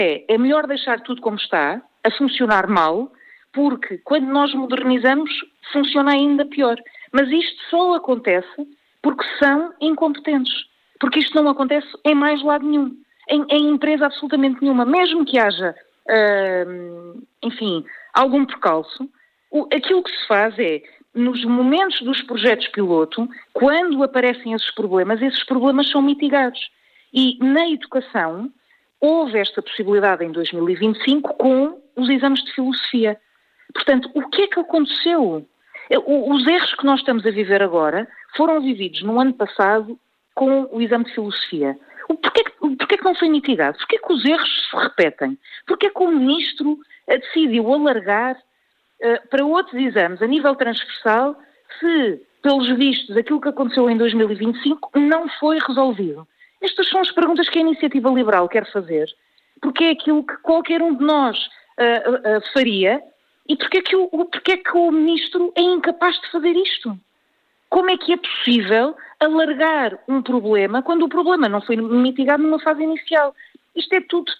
É melhor deixar tudo como está, a funcionar mal, porque quando nós modernizamos, funciona ainda pior. Mas isto só acontece porque são incompetentes. Porque isto não acontece em mais lado nenhum. Em empresa absolutamente nenhuma. Mesmo que haja, algum percalço, aquilo que se faz é, nos momentos dos projetos piloto, quando aparecem esses problemas são mitigados. E na educação, houve esta possibilidade em 2025 com os exames de filosofia. Portanto, o que é que aconteceu? Os erros que nós estamos a viver agora foram vividos no ano passado com o exame de filosofia. Porquê que não foi mitigado? Porquê que os erros se repetem? Porquê que o Ministro decidiu alargar para outros exames a nível transversal se, pelos vistos, aquilo que aconteceu em 2025 não foi resolvido? Estas são as perguntas que a Iniciativa Liberal quer fazer, porque é aquilo que qualquer um de nós faria, e porque é que o Ministro é incapaz de fazer isto? Como é que é possível alargar um problema quando o problema não foi mitigado numa fase inicial? Isto é tudo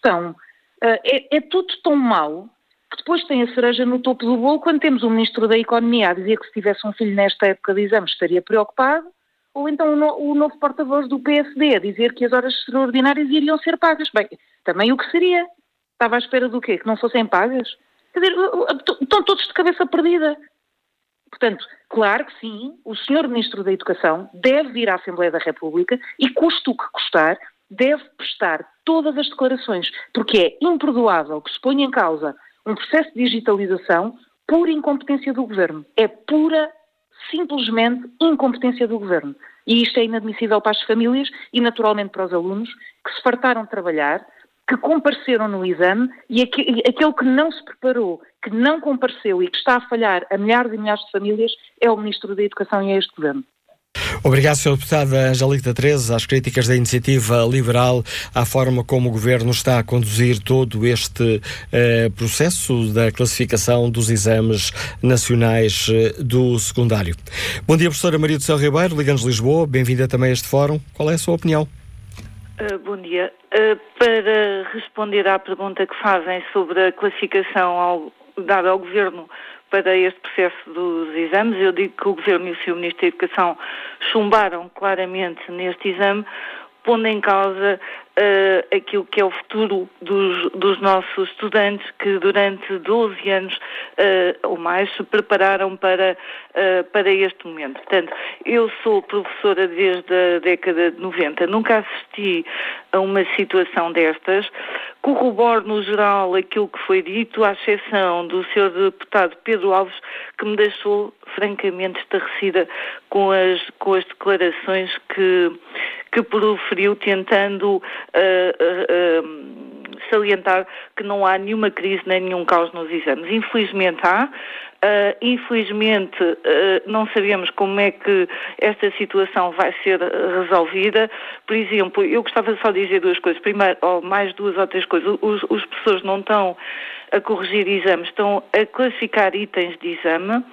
tudo tão mau que depois tem a cereja no topo do bolo quando temos o Ministro da Economia a dizer que se tivesse um filho nesta época de exames estaria preocupado, ou então o novo porta-voz do PSD a dizer que as horas extraordinárias iriam ser pagas. Bem, também o que seria? Estava à espera do quê? Que não fossem pagas? Quer dizer, estão todos de cabeça perdida. Portanto, claro que sim, o Sr. Ministro da Educação deve vir à Assembleia da República e, custe o que custar, deve prestar todas as declarações, porque é imperdoável que se ponha em causa um processo de digitalização por incompetência do Governo. É pura, simplesmente, incompetência do Governo. E isto é inadmissível para as famílias e, naturalmente, para os alunos que se fartaram de trabalhar, que compareceram no exame e aquele que não se preparou, que não compareceu e que está a falhar a milhares e milhares de famílias é o Ministro da Educação e é este Governo. Obrigado, Sra. Deputada Angelica Teresa. Às críticas da Iniciativa Liberal à forma como o Governo está a conduzir todo este processo da classificação dos exames nacionais do secundário. Bom dia, professora Maria do Céu Ribeiro, Liga-nos Lisboa. Bem-vinda também a este fórum. Qual é a sua opinião? Bom dia. Para responder à pergunta que fazem sobre a classificação dada ao Governo para este processo dos exames, eu digo que o Governo e o Sr. Ministro da Educação chumbaram claramente neste exame, pondo em causa aquilo que é o futuro dos nossos estudantes que durante 12 anos ou mais se prepararam para este momento. Portanto, eu sou professora desde a década de 90, nunca assisti a uma situação destas, corroboro no geral aquilo que foi dito, à exceção do Sr. Deputado Pedro Alves, que me deixou francamente estarrecida com as declarações que proferiu, tentando salientar que não há nenhuma crise nem nenhum caos nos exames. Infelizmente há. Infelizmente não sabemos como é que esta situação vai ser resolvida. Por exemplo, eu gostava só de dizer duas coisas. Primeiro, mais duas ou três coisas. Os professores não estão a corrigir exames, estão a classificar itens de exame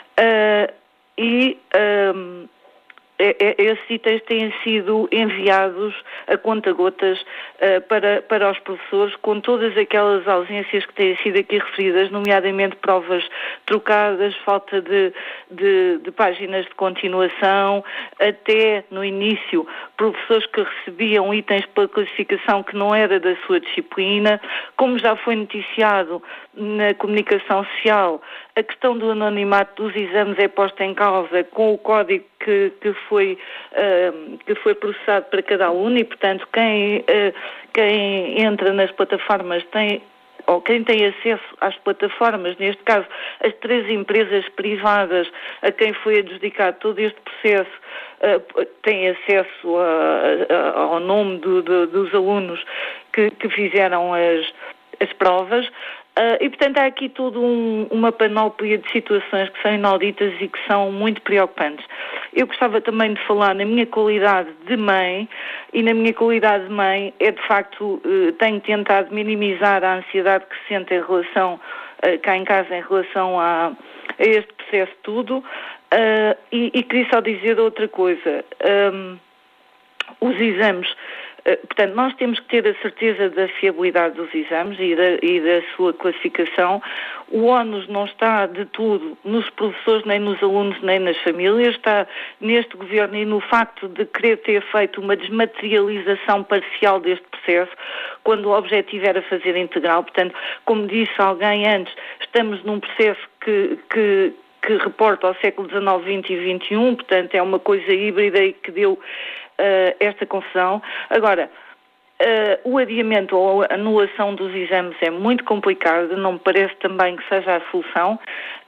esses itens têm sido enviados a conta-gotas para os professores, com todas aquelas ausências que têm sido aqui referidas, nomeadamente provas trocadas, falta de páginas de continuação, até no início professores que recebiam itens para classificação que não era da sua disciplina. Como já foi noticiado na comunicação social, a questão do anonimato dos exames é posta em causa com o código que foi processado para cada aluno e, portanto, quem entra nas plataformas ou quem tem acesso às plataformas, neste caso as 3 empresas privadas a quem foi adjudicado todo este processo, tem acesso ao nome dos alunos que fizeram as provas. E, portanto, há aqui toda uma panóplia de situações que são inauditas e que são muito preocupantes. Eu gostava também de falar na minha qualidade de mãe, e na minha qualidade de mãe de facto, tenho tentado minimizar a ansiedade que se sente em relação, cá em casa, em relação a este processo tudo, e queria só dizer outra coisa. Os exames Portanto, nós temos que ter a certeza da fiabilidade dos exames e da sua classificação. O ónus não está de tudo nos professores, nem nos alunos, nem nas famílias. Está neste governo e no facto de querer ter feito uma desmaterialização parcial deste processo, quando o objetivo era fazer integral. Portanto, como disse alguém antes, estamos num processo que reporta ao século XIX, XX e XXI, portanto é uma coisa híbrida e que deu esta confusão. Agora, o adiamento ou a anulação dos exames é muito complicado, não me parece também que seja a solução,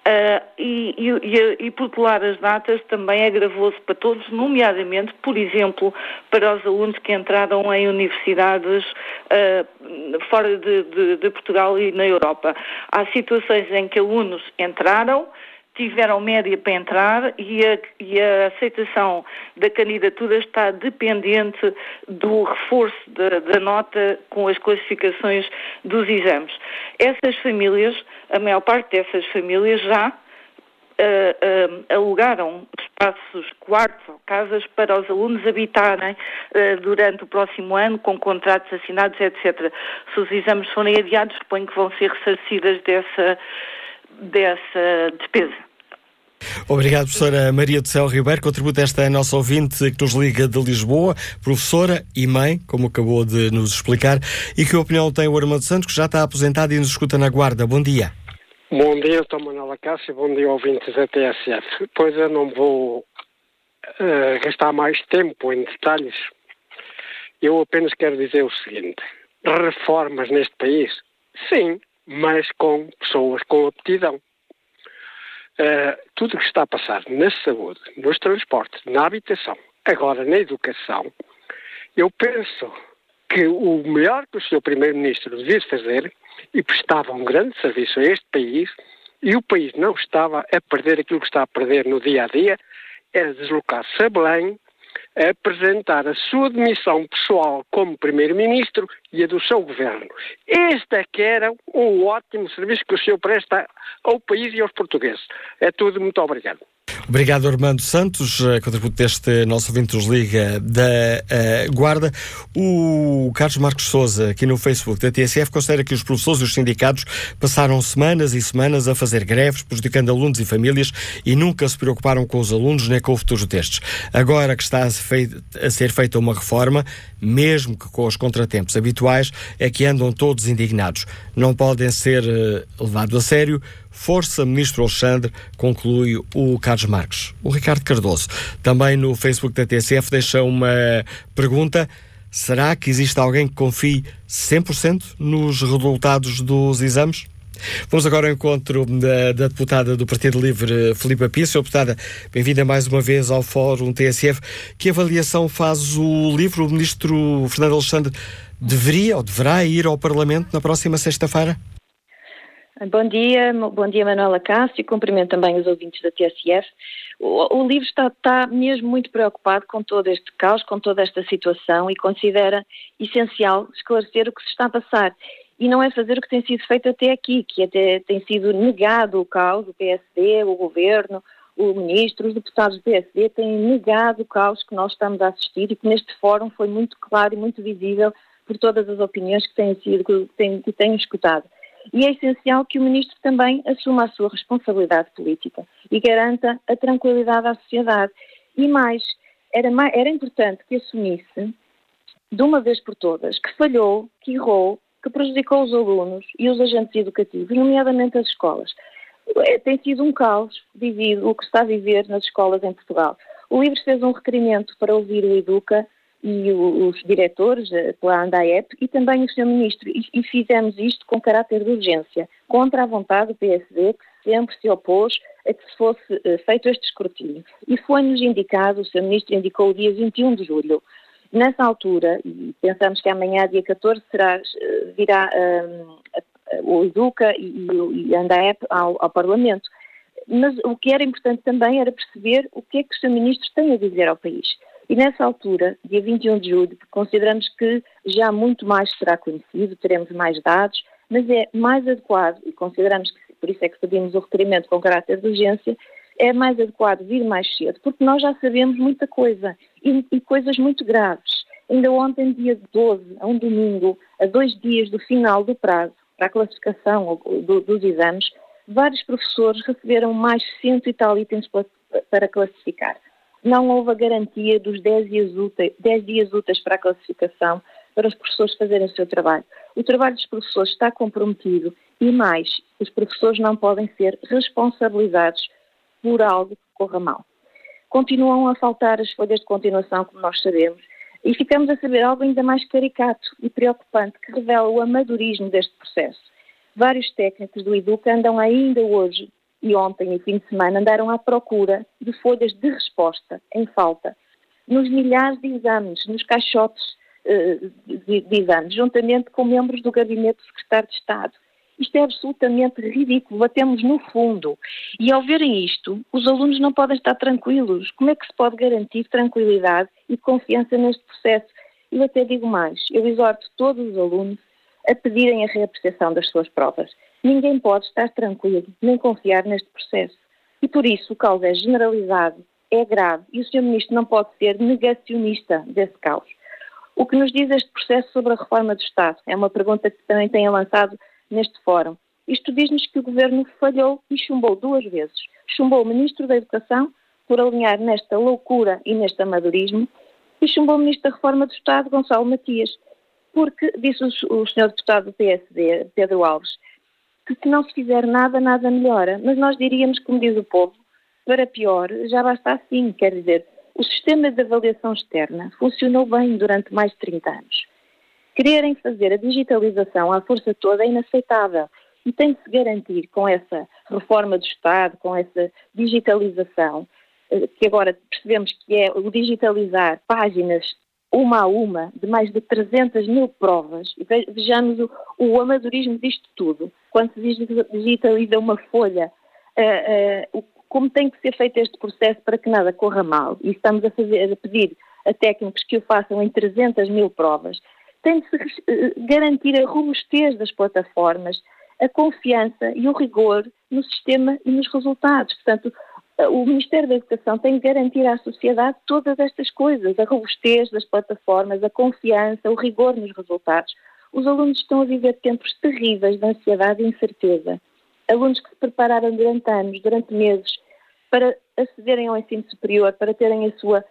e protelar as datas também é gravoso para todos, nomeadamente, por exemplo, para os alunos que entraram em universidades fora de Portugal e na Europa. Há situações em que alunos entraram, tiveram média para entrar e a aceitação da candidatura está dependente do reforço da nota com as classificações dos exames. Essas famílias, a maior parte dessas famílias já alugaram espaços, quartos ou casas para os alunos habitarem durante o próximo ano com contratos assinados, etc. Se os exames forem adiados, suponho que vão ser ressarcidas dessa despesa. Obrigado, professora Maria do Céu Ribeiro. Contributo esta nossa ouvinte que nos liga de Lisboa, professora e mãe, como acabou de nos explicar. E que opinião tem o Armando Santos, que já está aposentado e nos escuta na Guarda? Bom dia. Bom dia, Dr. Manuel Acácio. Bom dia, ouvintes da TSF. Pois eu não vou gastar mais tempo em detalhes. Eu apenas quero dizer o seguinte. Reformas neste país? Sim, mas com pessoas com aptidão. Tudo o que está a passar na saúde, nos transportes, na habitação, agora na educação, eu penso que o melhor que o Sr. Primeiro-Ministro devia fazer, e prestava um grande serviço a este país, e o país não estava a perder aquilo que está a perder no dia-a-dia, era deslocar-se a Belém, a apresentar a sua demissão pessoal como Primeiro-Ministro e a do seu Governo. Este é que era um ótimo serviço que o senhor presta ao país e aos portugueses. É tudo, muito obrigado. Obrigado, Armando Santos, contributo deste nosso ouvinte nos liga da Guarda. O Carlos Marcos Sousa, aqui no Facebook da TSF, considera que os professores e os sindicatos passaram semanas e semanas a fazer greves, prejudicando alunos e famílias, e nunca se preocuparam com os alunos nem com o futuro destes. Agora que está a ser feita uma reforma, mesmo que com os contratempos habituais, é que andam todos indignados. Não podem ser levados a sério. Força, Ministro Alexandre, conclui o Carlos Marcos. O Ricardo Cardoso, também no Facebook da TSF, deixa uma pergunta. Será que existe alguém que confie 100% nos resultados dos exames? Vamos agora ao encontro da deputada do Partido Livre, Filipa Pia. Senhora deputada, bem-vinda mais uma vez ao Fórum TSF. Que avaliação faz o livro? O Ministro Fernando Alexandre deveria ou deverá ir ao Parlamento na próxima sexta-feira? Bom dia Manuela Cássio, cumprimento também os ouvintes da TSF. O livro está mesmo muito preocupado com todo este caos, com toda esta situação, e considera essencial esclarecer o que se está a passar. E não é fazer o que tem sido feito até aqui, que até tem sido negado o caos, o PSD, o Governo, o Ministro, os deputados do PSD têm negado o caos que nós estamos a assistir e que neste fórum foi muito claro e muito visível por todas as opiniões que tenho escutado. E é essencial que o Ministro também assuma a sua responsabilidade política e garanta a tranquilidade à sociedade. E mais, era importante que assumisse, de uma vez por todas, que falhou, que errou, que prejudicou os alunos e os agentes educativos, nomeadamente as escolas. Tem sido um caos o que está a viver nas escolas em Portugal. O LIVRE fez um requerimento para ouvir o EDUCA e os diretores pela ANDAEP e também o Sr. Ministro, e fizemos isto com caráter de urgência, contra a vontade do PSD, que sempre se opôs a que se fosse feito este escrutínio. E foi-nos indicado, o Sr. Ministro indicou o dia 21 de julho. Nessa altura, e pensamos que amanhã, dia 14, virá o EDUCA e a ANDAEP ao Parlamento. Mas o que era importante também era perceber o que é que o Sr. Ministro tem a dizer ao país. E nessa altura, dia 21 de julho, consideramos que já muito mais será conhecido, teremos mais dados, mas é mais adequado, e consideramos que, por isso é que pedimos o requerimento com caráter de urgência, é mais adequado vir mais cedo, porque nós já sabemos muita coisa, e coisas muito graves. Ainda ontem, dia 12, a um domingo, a 2 dias do final do prazo para a classificação dos exames, vários professores receberam mais 100 e tal itens para classificar. Não houve a garantia dos 10 dias úteis para a classificação para os professores fazerem o seu trabalho. O trabalho dos professores está comprometido e mais, os professores não podem ser responsabilizados por algo que corra mal. Continuam a faltar as folhas de continuação, como nós sabemos, e ficamos a saber algo ainda mais caricato e preocupante que revela o amadorismo deste processo. Vários técnicos do Educa andam ainda hoje e ontem e fim de semana andaram à procura de folhas de resposta em falta nos milhares de exames, nos caixotes de exames, juntamente com membros do gabinete do secretário de Estado. Isto é absolutamente ridículo, batemos no fundo. E ao verem isto, os alunos não podem estar tranquilos. Como é que se pode garantir tranquilidade e confiança neste processo? Eu até digo mais, eu exorto todos os alunos a pedirem a reapreciação das suas provas. Ninguém pode estar tranquilo, nem confiar neste processo. E por isso o caos é generalizado, é grave, e o Sr. Ministro não pode ser negacionista desse caos. O que nos diz este processo sobre a reforma do Estado? É uma pergunta que também tenho lançado neste fórum. Isto diz-nos que o Governo falhou e chumbou 2 vezes. Chumbou o Ministro da Educação por alinhar nesta loucura e neste amadorismo e chumbou o Ministro da Reforma do Estado, Gonçalo Matias, porque, disse o Sr. Deputado do PSD, Pedro Alves, que se não se fizer nada, nada melhora. Mas nós diríamos, como diz o povo, para pior, já basta assim. Quer dizer, o sistema de avaliação externa funcionou bem durante mais de 30 anos. Quererem fazer a digitalização à força toda é inaceitável e tem de se garantir com essa reforma do Estado, com essa digitalização, que agora percebemos que é o digitalizar páginas uma a uma de mais de 300 mil provas. E vejamos o amadorismo disto tudo. Quando se digitaliza uma folha, como tem que ser feito este processo para que nada corra mal, e estamos a pedir a técnicos que o façam em 300 mil provas, tem de se garantir a robustez das plataformas, a confiança e o rigor no sistema e nos resultados. Portanto, o Ministério da Educação tem de garantir à sociedade todas estas coisas, a robustez das plataformas, a confiança, o rigor nos resultados. Os alunos estão a viver tempos terríveis de ansiedade e incerteza. Alunos que se prepararam durante anos, durante meses, para acederem ao ensino superior, para terem a sua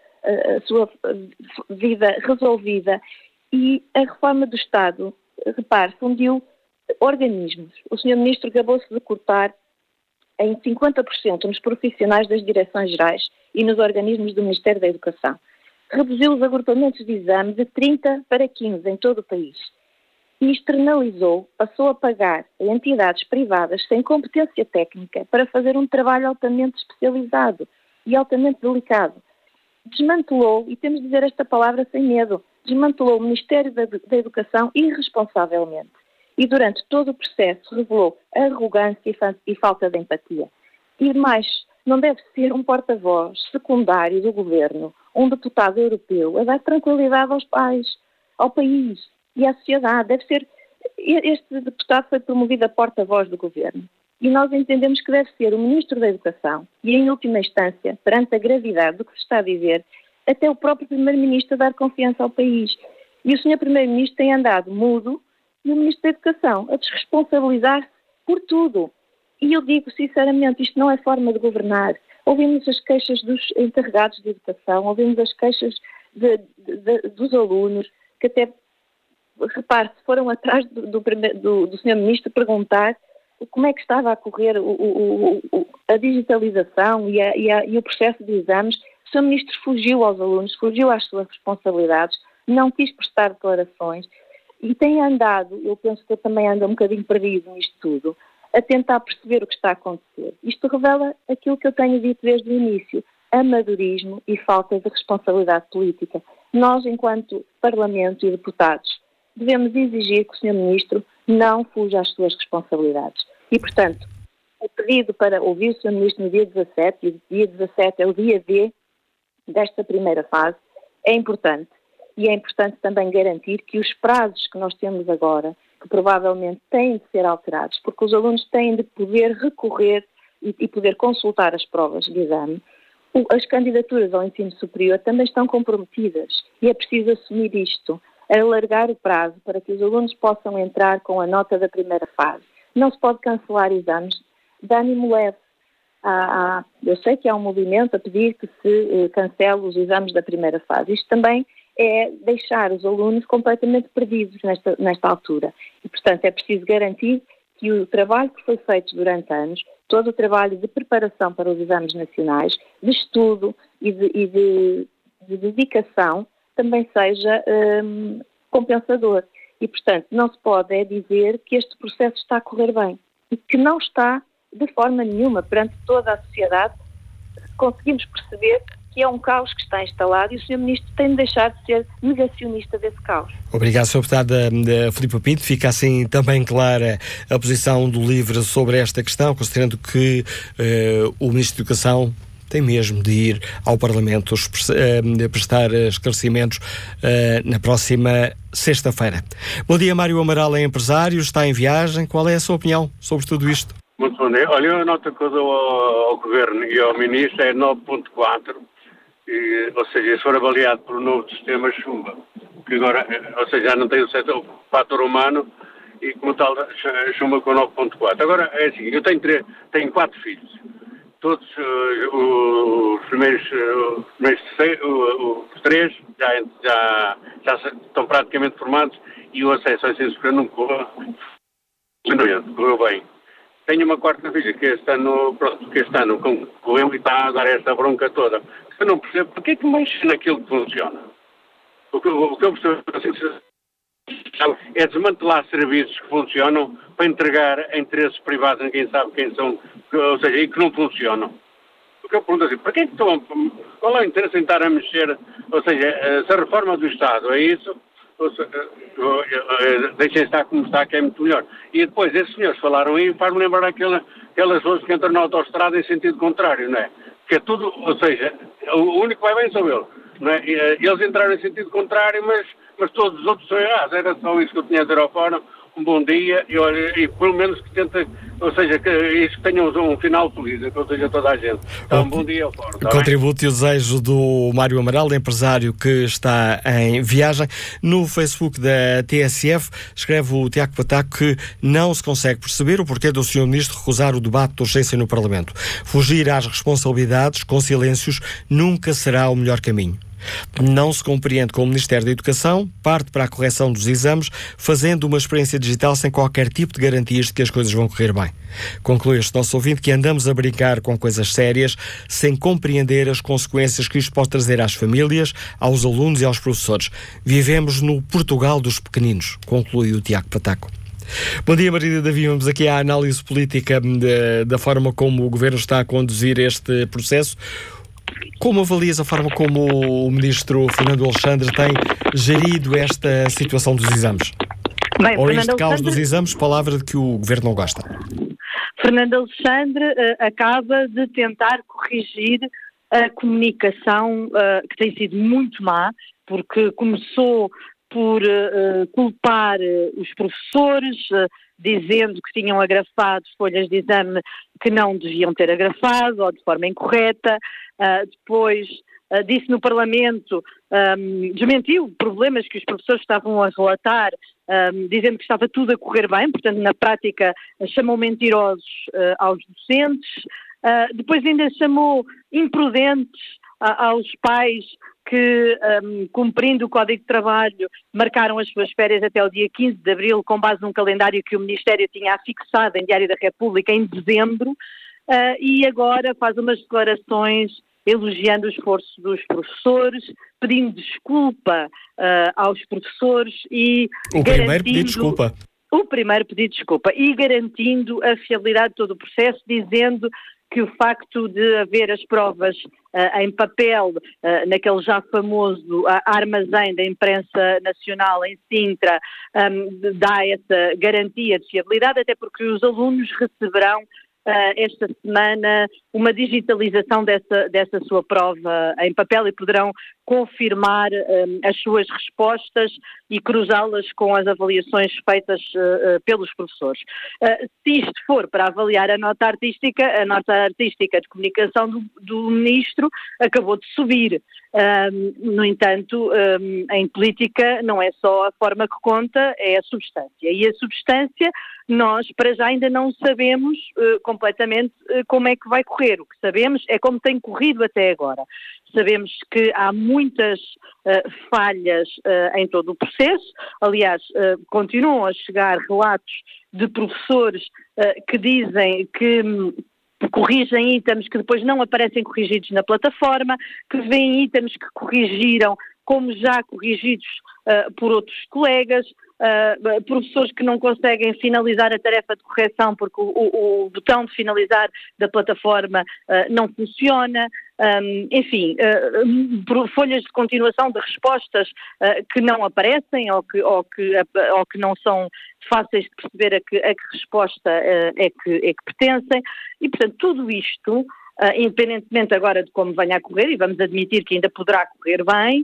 vida resolvida. E a reforma do Estado, repare, fundiu organismos. O Sr. Ministro gabou-se de cortar em 50% nos profissionais das direções gerais e nos organismos do Ministério da Educação. Reduziu os agrupamentos de exames de 30 para 15 em todo o país. E externalizou, passou a pagar a entidades privadas sem competência técnica para fazer um trabalho altamente especializado e altamente delicado. Desmantelou, e temos de dizer esta palavra sem medo, desmantelou o Ministério da Educação irresponsavelmente e durante todo o processo revelou arrogância e falta de empatia. E mais, não deve ser um porta-voz secundário do Governo, um deputado europeu, a dar tranquilidade aos pais, ao país e à sociedade. Deve ser, este deputado foi promovido a porta-voz do Governo. E nós entendemos que deve ser o Ministro da Educação e, em última instância, perante a gravidade do que se está a dizer, até o próprio Primeiro-Ministro a dar confiança ao país. E o Sr. Primeiro-Ministro tem andado mudo e o Ministro da Educação a desresponsabilizar-se por tudo. E eu digo, sinceramente, isto não é forma de governar. Ouvimos as queixas dos encarregados de educação, ouvimos as queixas dos alunos, que até, repare, foram atrás do Sr. Ministro perguntar como é que estava a correr a digitalização e o processo de exames. O Sr. Ministro fugiu aos alunos, fugiu às suas responsabilidades, não quis prestar declarações e tem andado, eu penso que eu também ando um bocadinho perdido nisto tudo, a tentar perceber o que está a acontecer. Isto revela aquilo que eu tenho dito desde o início, amadorismo e falta de responsabilidade política. Nós, enquanto Parlamento e deputados, devemos exigir que o Sr. Ministro não fuja às suas responsabilidades. E, portanto, o pedido para ouvir o Sr. Ministro no dia 17, e o dia 17 é o dia D desta primeira fase, é importante. E é importante também garantir que os prazos que nós temos agora, que provavelmente têm de ser alterados, porque os alunos têm de poder recorrer e poder consultar as provas de exame, As candidaturas ao ensino superior também estão comprometidas e é preciso assumir isto, alargar o prazo para que os alunos possam entrar com a nota da primeira fase. Não se pode cancelar exames de ânimo leve. Eu sei que há um movimento a pedir que se cancele os exames da primeira fase. Isto também é deixar os alunos completamente perdidos nesta altura. E, portanto, é preciso garantir que o trabalho que foi feito durante anos, todo o trabalho de preparação para os exames nacionais, de estudo e de dedicação, também seja compensador. E, portanto, não se pode dizer que este processo está a correr bem. E que não está de forma nenhuma perante toda a sociedade. Conseguimos perceber que é um caos que está instalado e o Sr. Ministro tem de deixar de ser negacionista desse caos. Obrigado, Sr. Deputado Filipe Pinto. Fica assim também clara a posição do LIVRE sobre esta questão, considerando que o Ministro da Educação tem mesmo de ir ao Parlamento prestar esclarecimentos na próxima sexta-feira. Bom dia, Mário Amaral é empresário, está em viagem. Qual é a sua opinião sobre tudo isto? Muito bom dia. Olha, eu noto que ao Governo e ao Ministro é 9.4, ou seja, se for avaliado por um novo sistema, chumba. Que agora, ou seja, já não tem o fator humano e, como tal, chumba com 9.4. Agora, é assim, eu tenho 4 filhos. Todos os primeiros 3 já estão praticamente formados e o acesso ao ensino superior não correu bem. Tenho uma quarta filha que este ano concorreu e está a dar esta bronca toda. Eu não percebo porque é que mexe naquilo que funciona. O que eu percebo é desmantelar serviços que funcionam para entregar a interesses privados, ninguém sabe quem são, ou seja, e que não funcionam. O que eu pergunto assim, para que é que qual é o interesse em estar a mexer, ou seja, se a reforma do Estado é isso, deixem estar como está, que é muito melhor. E depois, esses senhores falaram aí, faz-me lembrar aquelas pessoas que entram na autoestrada em sentido contrário, não é? Que é tudo, ou seja, o único que vai bem são eles, não é? Eles entraram em sentido contrário, mas todos os outros são errados. Era só isso que eu tinha a dizer ao fórum. Um bom dia e pelo menos que tentem, ou seja, que isso tenha um final feliz, ou seja, toda a gente. Então, um bom dia ao fórum. Contributo e o desejo do Mário Amaral, empresário que está em viagem. No Facebook da TSF, escreve o Tiago Pataco que não se consegue perceber o porquê do Sr. Ministro recusar o debate de urgência no Parlamento. Fugir às responsabilidades com silêncios nunca será o melhor caminho. Não se compreende como o Ministério da Educação parte para a correção dos exames, fazendo uma experiência digital sem qualquer tipo de garantias de que as coisas vão correr bem. Conclui este nosso ouvinte que andamos a brincar com coisas sérias sem compreender as consequências que isto pode trazer às famílias, aos alunos e aos professores. Vivemos no Portugal dos pequeninos, conclui o Tiago Pataco. Bom dia, Maria Davi. Vamos aqui à análise política da forma como o Governo está a conduzir este processo. Como avalias a forma como o Ministro Fernando Alexandre tem gerido esta situação dos exames? Bem, ou este caos dos exames, palavra de que o Governo não gosta? Fernando Alexandre acaba de tentar corrigir a comunicação que tem sido muito má, porque começou por culpar os professores, dizendo que tinham agrafado folhas de exame que não deviam ter agrafado ou de forma incorreta. Depois disse no Parlamento, desmentiu problemas que os professores estavam a relatar, dizendo que estava tudo a correr bem, portanto na prática chamou mentirosos aos docentes. Depois ainda chamou imprudentes aos pais que, cumprindo o Código de Trabalho, marcaram as suas férias até o dia 15 de abril, com base num calendário que o Ministério tinha afixado em Diário da República em dezembro, e agora faz umas declarações elogiando o esforço dos professores, pedindo desculpa aos professores e O primeiro pedido de desculpa e garantindo a fiabilidade de todo o processo, dizendo que o facto de haver as provas em papel, naquele já famoso armazém da imprensa nacional em Sintra, dá essa garantia de fiabilidade, até porque os alunos receberão esta semana uma digitalização dessa sua prova em papel e poderão confirmar as suas respostas e cruzá-las com as avaliações feitas pelos professores. Se isto for para avaliar a nota artística de comunicação do Ministro acabou de subir. No entanto, em política não é só a forma que conta, é a substância. E a substância nós, para já, ainda não sabemos completamente como é que vai correr. O que sabemos é como tem corrido até agora. Sabemos que há muitas falhas em todo o processo. Aliás, continuam a chegar relatos de professores que dizem que corrigem itens que depois não aparecem corrigidos na plataforma, que veem itens que corrigiram como já corrigidos por outros colegas, professores que não conseguem finalizar a tarefa de correção porque o botão de finalizar da plataforma não funciona, enfim, folhas de continuação de respostas que não aparecem ou que não são fáceis de perceber a que resposta é que pertencem, e portanto tudo isto, independentemente agora de como venha a correr, e vamos admitir que ainda poderá correr bem,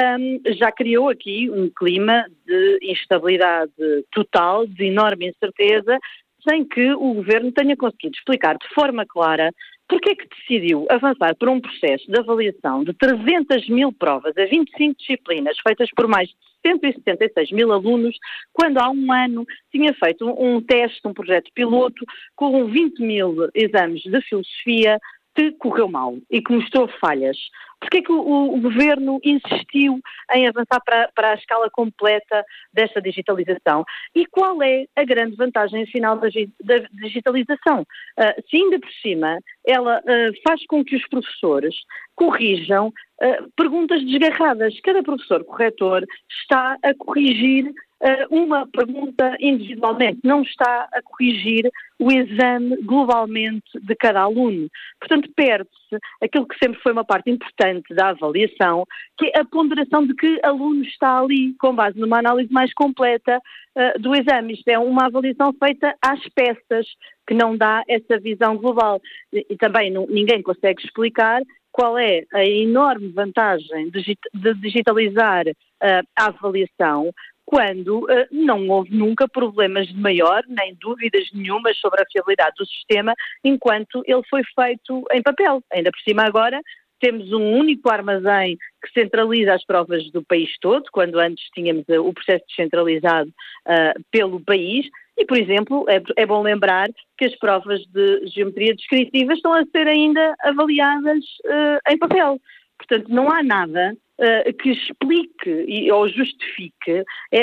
já criou aqui um clima de instabilidade total, de enorme incerteza, sem que o Governo tenha conseguido explicar de forma clara porque é que decidiu avançar por um processo de avaliação de 300 mil provas a 25 disciplinas, feitas por mais de 176 mil alunos, quando há um ano tinha feito um teste, um projeto piloto, com 20 mil exames de filosofia, que correu mal e que mostrou falhas. Porquê é que o Governo insistiu em avançar para a escala completa desta digitalização? E qual é a grande vantagem final da digitalização? Se ainda por cima ela faz com que os professores corrijam perguntas desgarradas. Cada professor corretor está a corrigir uma pergunta individualmente, não está a corrigir o exame globalmente de cada aluno. Portanto, perde-se aquilo que sempre foi uma parte importante da avaliação, que é a ponderação de que aluno está ali, com base numa análise mais completa do exame. Isto é uma avaliação feita às peças, que não dá essa visão global. E também ninguém consegue explicar qual é a enorme vantagem de digitalizar a avaliação, quando não houve nunca problemas de maior, nem dúvidas nenhumas sobre a fiabilidade do sistema, enquanto ele foi feito em papel. Ainda por cima agora temos um único armazém que centraliza as provas do país todo, quando antes tínhamos o processo descentralizado pelo país. E, por exemplo, é bom lembrar que as provas de geometria descritiva estão a ser ainda avaliadas em papel. Portanto, não há nada que explique ou justifique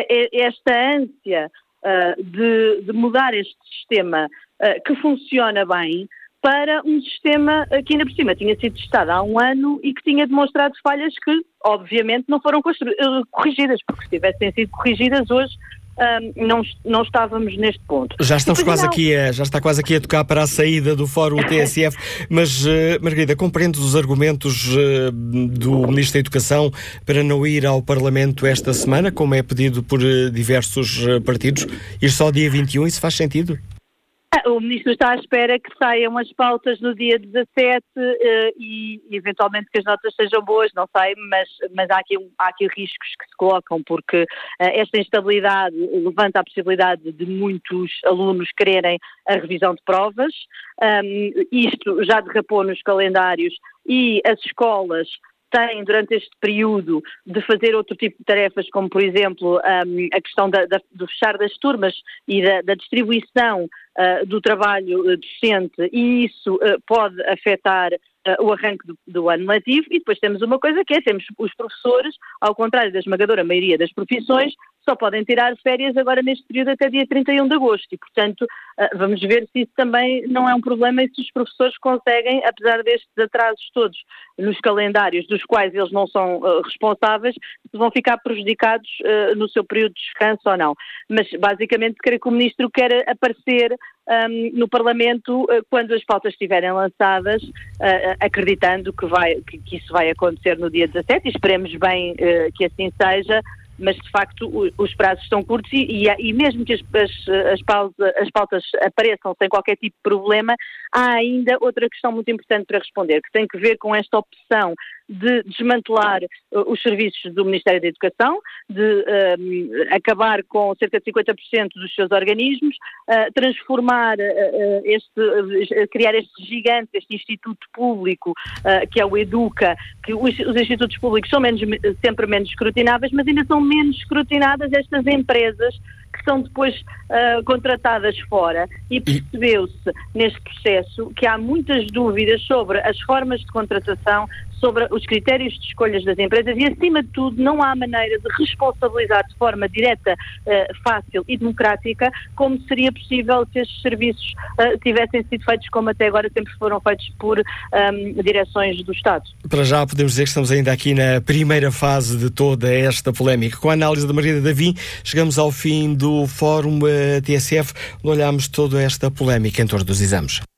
esta ânsia de mudar este sistema que funciona bem para um sistema que ainda por cima tinha sido testado há um ano e que tinha demonstrado falhas que, obviamente, não foram corrigidas, porque se tivessem sido corrigidas hoje, não estávamos neste ponto. Já está quase aqui a tocar para a saída do Fórum TSF, mas, Margarida, compreende os argumentos do Ministro da Educação para não ir ao Parlamento esta semana, como é pedido por diversos partidos, ir só dia 21, isso faz sentido? O Ministro está à espera que saiam as pautas no dia 17 e eventualmente que as notas sejam boas, não sei, mas há aqui riscos que se colocam, porque esta instabilidade levanta a possibilidade de muitos alunos quererem a revisão de provas. Isto já derrapou nos calendários e as escolas têm, durante este período, de fazer outro tipo de tarefas, como, por exemplo, a questão do fechar das turmas e da distribuição do trabalho docente, e isso pode afetar o arranque do ano letivo. E depois temos uma coisa que temos os professores, ao contrário da esmagadora maioria das profissões, só podem tirar férias agora neste período até dia 31 de agosto e, portanto, vamos ver se isso também não é um problema e se os professores conseguem, apesar destes atrasos todos nos calendários, dos quais eles não são responsáveis, se vão ficar prejudicados no seu período de descanso ou não. Mas, basicamente, creio que o Ministro quer aparecer no Parlamento quando as pautas estiverem lançadas, acreditando que isso vai acontecer no dia 17, e esperemos bem que assim seja, mas de facto os prazos são curtos e mesmo que as pautas apareçam sem qualquer tipo de problema, há ainda outra questão muito importante para responder, que tem que ver com esta opção de desmantelar os serviços do Ministério da Educação, de acabar com cerca de 50% dos seus organismos, transformar criar este gigante, este instituto público, que é o Educa, que os institutos públicos são sempre menos escrutináveis, mas ainda são menos escrutinadas estas empresas que são depois contratadas fora, e percebeu-se neste processo que há muitas dúvidas sobre as formas de contratação, sobre os critérios de escolhas das empresas e, acima de tudo, não há maneira de responsabilizar de forma direta, fácil e democrática, como seria possível se estes serviços tivessem sido feitos como até agora sempre foram feitos por direções do Estado. Para já podemos dizer que estamos ainda aqui na primeira fase de toda esta polémica. Com a análise da Margarida Davim, chegamos ao fim do Fórum TSF, onde olhamos toda esta polémica em torno dos exames.